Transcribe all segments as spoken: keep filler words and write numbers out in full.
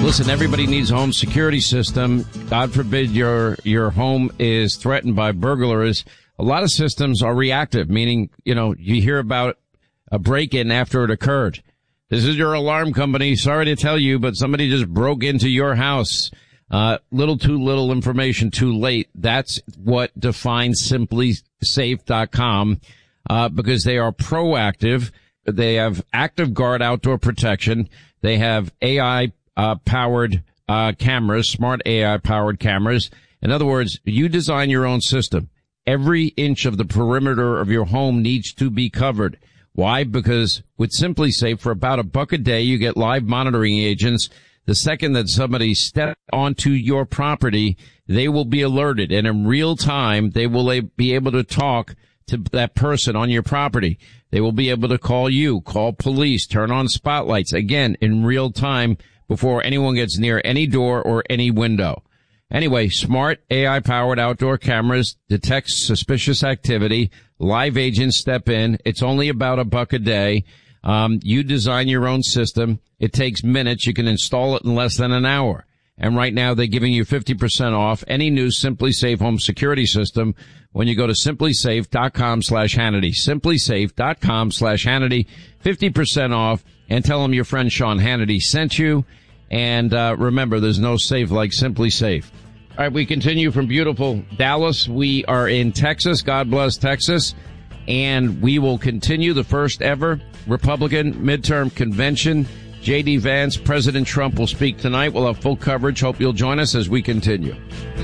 Listen, everybody needs a home security system. God forbid your your home is threatened by burglars. A lot of systems are reactive, meaning, you know, you hear about a break-in after it occurred. This is your alarm company. Sorry to tell you, but somebody just broke into your house. Uh, little too little information too late. That's what defines Simply Safe dot com, uh, because they are proactive. They have Active Guard outdoor protection. They have A I uh, powered uh, cameras, smart A I powered cameras. In other words, you design your own system. Every inch of the perimeter of your home needs to be covered. Why? Because with Simply Safe, for about a buck a day, you get live monitoring agents. The second that somebody steps onto your property, they will be alerted, and in real time, they will be able to talk to that person on your property. They will be able to call you, call police, turn on spotlights, again, in real time before anyone gets near any door or any window. Anyway, smart A I-powered outdoor cameras detect suspicious activity. Live agents step in. It's only about a buck a day. Um, you design your own system. It takes minutes. You can install it in less than an hour. And right now they're giving you fifty percent off any new Simply Safe home security system when you go to simply safe dot com slash Hannity. simply safe dot com slash Hannity. fifty percent off, and tell them your friend Sean Hannity sent you. And uh remember, there's no safe like Simply Safe. All right, we continue from beautiful Dallas. We are in Texas. God bless Texas. And we will continue the first ever Republican midterm convention. J D. Vance, President Trump will speak tonight. We'll have full coverage. Hope you'll join us as we continue.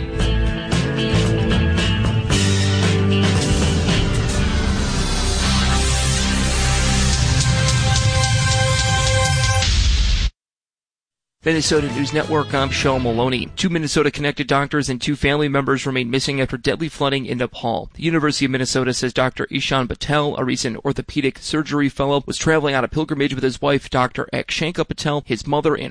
Minnesota News Network, I'm Sean Maloney. Two Minnesota-connected doctors and two family members remain missing after deadly flooding in Nepal. The University of Minnesota says Doctor Ishan Patel, a recent orthopedic surgery fellow, was traveling on a pilgrimage with his wife, Doctor Akshanka Patel, his mother, and